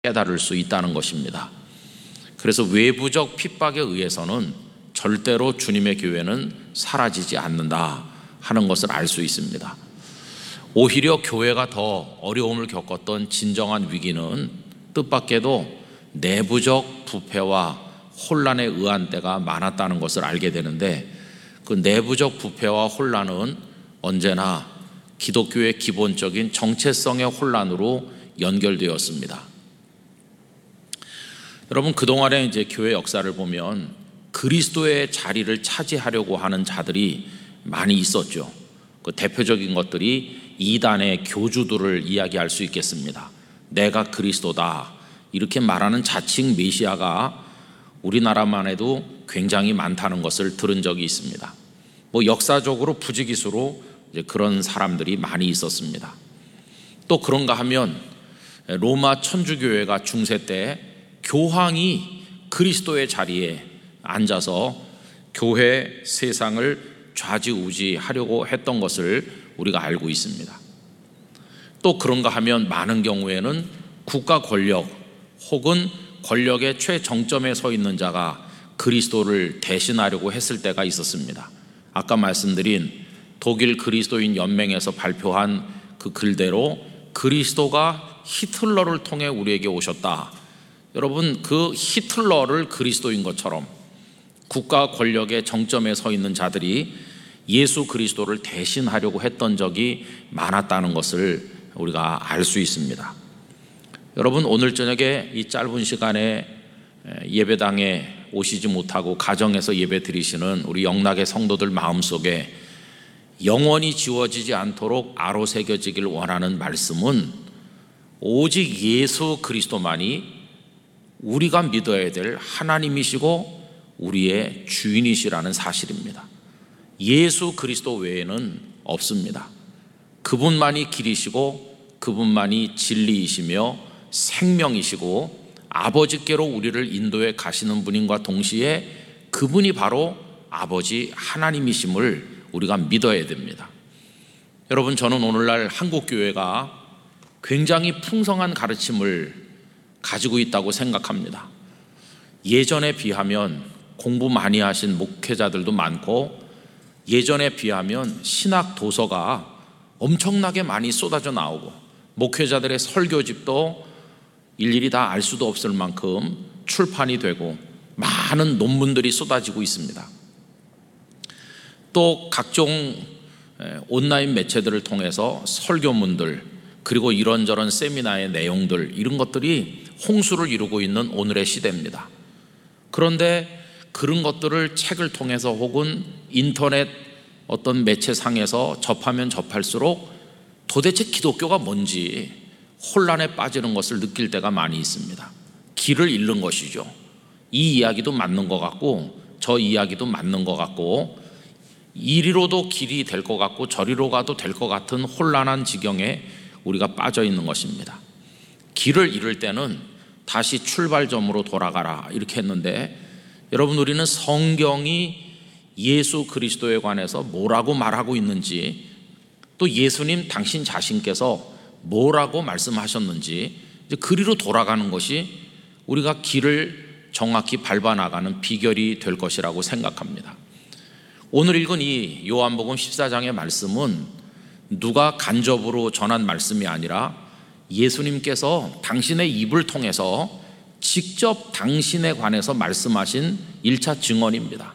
깨달을 수 있다는 것입니다. 그래서 외부적 핍박에 의해서는 절대로 주님의 교회는 사라지지 않는다 하는 것을 알 수 있습니다. 오히려 교회가 더 어려움을 겪었던 진정한 위기는 뜻밖에도 내부적 부패와 혼란에 의한 때가 많았다는 것을 알게 되는데, 그 내부적 부패와 혼란은 언제나 기독교의 기본적인 정체성의 혼란으로 연결되었습니다. 여러분, 그동안에 이제 교회 역사를 보면 그리스도의 자리를 차지하려고 하는 자들이 많이 있었죠. 그 대표적인 것들이 이단의 교주들을 이야기할 수 있겠습니다. 내가 그리스도다 이렇게 말하는 자칭 메시아가 우리나라만 해도 굉장히 많다는 것을 들은 적이 있습니다. 역사적으로 부지기수로 이제 그런 사람들이 많이 있었습니다. 또 그런가 하면 로마 천주교회가 중세 때 교황이 그리스도의 자리에 앉아서 교회 세상을 좌지우지하려고 했던 것을 우리가 알고 있습니다. 또 그런가 하면 많은 경우에는 국가 권력 혹은 권력의 최정점에 서 있는 자가 그리스도를 대신하려고 했을 때가 있었습니다. 아까 말씀드린 독일 그리스도인 연맹에서 발표한 그 글대로 그리스도가 히틀러를 통해 우리에게 오셨다. 여러분, 그 히틀러를 그리스도인 것처럼 국가 권력의 정점에 서 있는 자들이 예수 그리스도를 대신하려고 했던 적이 많았다는 것을 우리가 알 수 있습니다. 여러분, 오늘 저녁에 이 짧은 시간에 예배당에 오시지 못하고 가정에서 예배 드리시는 우리 영락의 성도들 마음속에 영원히 지워지지 않도록 아로새겨지길 원하는 말씀은 오직 예수 그리스도만이 우리가 믿어야 될 하나님이시고 우리의 주인이시라는 사실입니다. 예수 그리스도 외에는 없습니다. 그분만이 길이시고 그분만이 진리이시며 생명이시고 아버지께로 우리를 인도해 가시는 분인과 동시에 그분이 바로 아버지 하나님이심을 우리가 믿어야 됩니다. 여러분, 저는 오늘날 한국교회가 굉장히 풍성한 가르침을 가지고 있다고 생각합니다. 예전에 비하면 공부 많이 하신 목회자들도 많고, 예전에 비하면 신학 도서가 엄청나게 많이 쏟아져 나오고, 목회자들의 설교집도 일일이 다 알 수도 없을 만큼 출판이 되고 많은 논문들이 쏟아지고 있습니다. 또 각종 온라인 매체들을 통해서 설교문들, 그리고 이런저런 세미나의 내용들, 이런 것들이 홍수를 이루고 있는 오늘의 시대입니다. 그런데 그런 것들을 책을 통해서 혹은 인터넷 어떤 매체상에서 접하면 접할수록 도대체 기독교가 뭔지 혼란에 빠지는 것을 느낄 때가 많이 있습니다. 길을 잃는 것이죠. 이 이야기도 맞는 것 같고 저 이야기도 맞는 것 같고, 이리로도 길이 될 것 같고 저리로 가도 될 것 같은 혼란한 지경에 우리가 빠져 있는 것입니다. 길을 잃을 때는 다시 출발점으로 돌아가라 이렇게 했는데, 여러분, 우리는 성경이 예수 그리스도에 관해서 뭐라고 말하고 있는지, 또 예수님 당신 자신께서 뭐라고 말씀하셨는지 그리로 돌아가는 것이 우리가 길을 정확히 밟아 나가는 비결이 될 것이라고 생각합니다. 오늘 읽은 이 요한복음 14장의 말씀은 누가 간접으로 전한 말씀이 아니라 예수님께서 당신의 입을 통해서 직접 당신에 관해서 말씀하신 1차 증언입니다.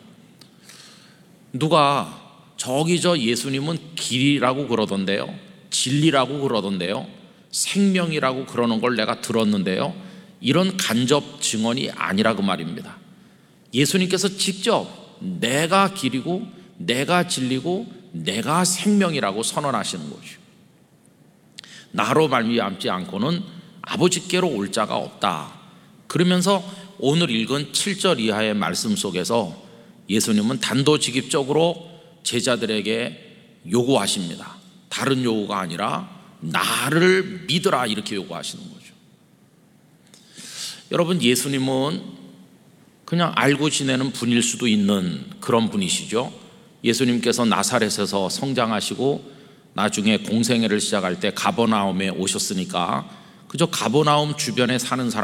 누가 저기 저 예수님은 길이라고 그러던데요, 진리라고 그러던데요, 생명이라고 그러는 걸 내가 들었는데요, 이런 간접 증언이 아니라 그 말입니다. 예수님께서 직접 내가 길이고 내가 진리고 내가 생명이라고 선언하시는 거죠. 나로 말미암지 않고는 아버지께로 올 자가 없다. 그러면서 오늘 읽은 7절 이하의 말씀 속에서 예수님은 단도직입적으로 제자들에게 요구하십니다. 다른 요구가 아니라 나를 믿으라 이렇게 요구하시는 거죠. 여러분, 예수님은 그냥 알고 지내는 분일 수도 있는 그런 분이시죠. 예수님께서 나사렛에서 성장하시고 나중에 공생애를 시작할 때 가버나움에 오셨으니까 그저 가버나움 주변에 사는 사람